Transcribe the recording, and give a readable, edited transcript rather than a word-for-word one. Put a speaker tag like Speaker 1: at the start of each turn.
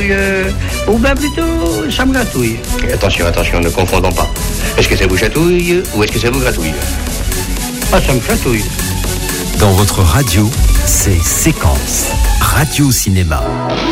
Speaker 1: chatouille, ou bien plutôt, ça me gratouille.
Speaker 2: Attention, ne confondons pas. Est-ce que ça vous chatouille ou est-ce que ça vous gratouille?
Speaker 1: Ah, ça me chatouille.
Speaker 3: Dans votre radio, c'est Séquence Radio Cinéma.